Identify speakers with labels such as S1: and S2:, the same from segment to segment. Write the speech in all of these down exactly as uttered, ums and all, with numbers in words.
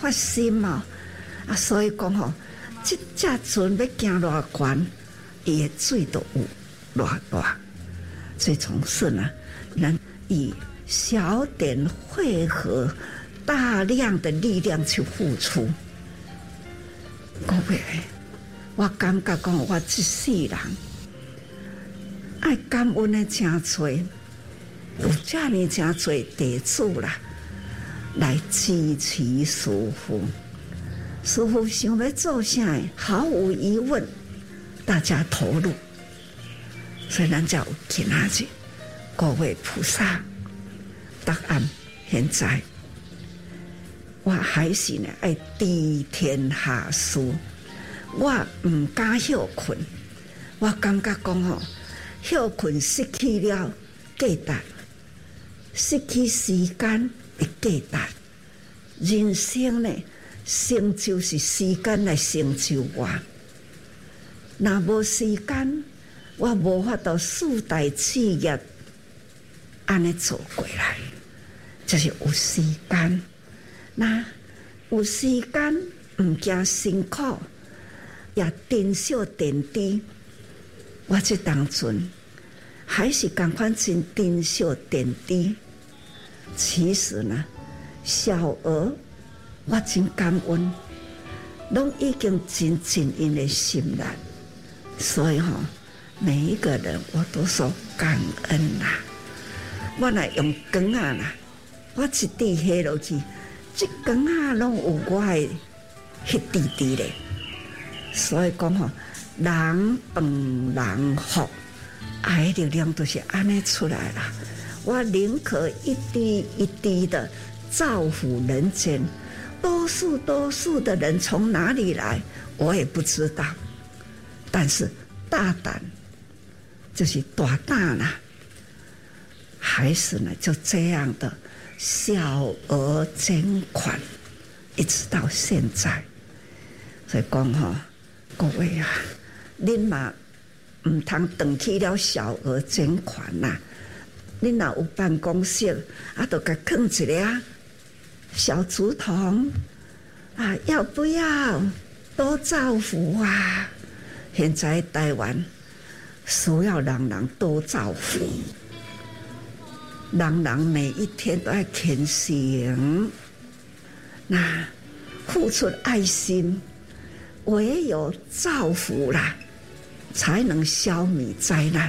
S1: 发心嘛，啊，所以讲吼，这只船要行偌远，伊的水都有偌大。所以从此呢，人以小点汇合大量的力量去付出。各位，我感觉讲，我这世人爱感恩的真多，有这么真多弟子啦，来支持师父。师父想要做啥，毫无疑问，大家投入。所以咱才有今仔日各位菩萨答案。现在我还是呢爱知天下事，我唔敢休困。我感觉讲吼，休困失去了价值，失去时间的价值。人生呢，成就是时间来成就我。若无时间，我无法度四大企业安尼做过来，就是有时间。那有时间唔惊辛苦，也珍惜点滴。我这当阵还是赶快真珍惜点滴。其实呢，小额我真感恩，拢已经真尽因的心力，所以吼、哦。每一个人我都说感恩啦、啊，我来用羹啊啦，我一滴下落去，这羹啊拢有我的迄滴滴咧。所以讲吼，人饭人福，爱的力量都是安尼出来啦。我宁可一滴一滴的造福人间，多数多数的人从哪里来，我也不知道，但是大胆。就是大胆啦，还是呢就这样的小额捐款，一直到现在。所以讲吼，各位啊，恁嘛唔通等去了小额捐款呐，恁若有办公室，啊，就甲放一个啊小竹筒啊，要不要多造福啊？现在台湾。需要人人多造福，人人每一天都要虔诚，那付出爱心，唯有造福啦，才能消弭灾难。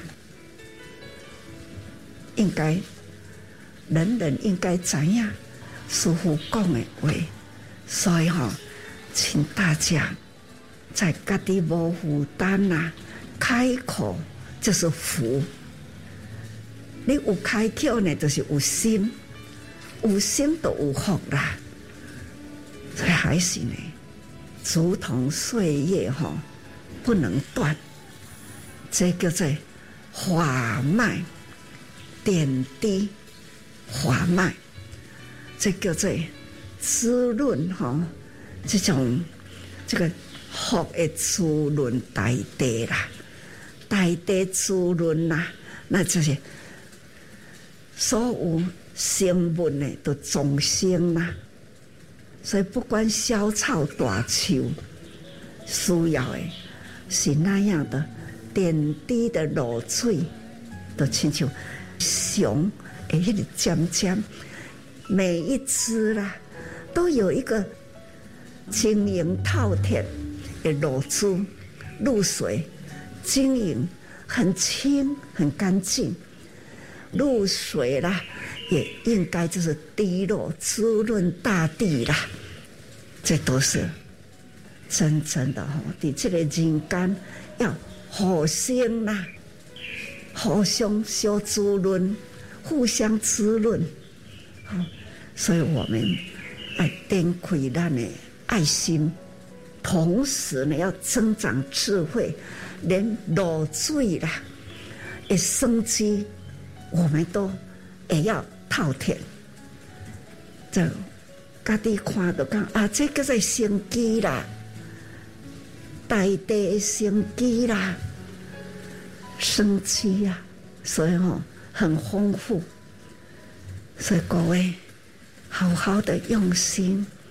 S1: 应该人人应该知影师父讲的话，所以吼、哦，请大家在家己无负担呐。开口就是福，你有开口呢，就是有心，有心就有福啦。所以还是呢，竹筒岁月哈、哦、不能断，这叫做法脉点滴，法脉，这叫做滋润哈、哦，这种这个福的滋润大地啦。大地滋润啦，那就是所有生物呢都众生啦。所以不管小草大树，需要的是那样的点滴的露水，都亲像熊的迄个尖尖，每一只啦都有一个晶莹透剔的露珠露水。晶莹很清很干净，露水啦也应该就是滴落滋润大地啦，这都是真正的哈。在这个人间要互相啦，互相相滋润，互相滋润。所以我们要展开咱的爱心，同时呢要增长智慧。连露水啦，的生机，我们都也要透彻。这家己看到讲啊，这叫做生机啦，大地的生机啦，生机啊，所以哦很丰富。所以各位好好的用心，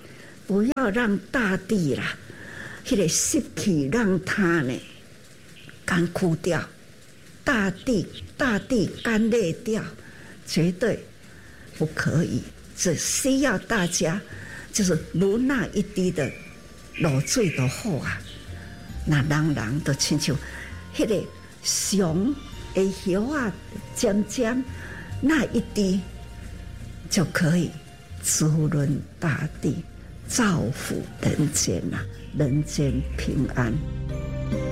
S1: 不要让大地啦，迄个湿气让它呢干枯掉，大地大地干裂掉，绝对不可以。只需要大家就是如那一滴的露水就好啊。那人人都亲像迄个熊的叶啊，尖尖那一滴就可以滋润大地，造福人间啊，人间平安。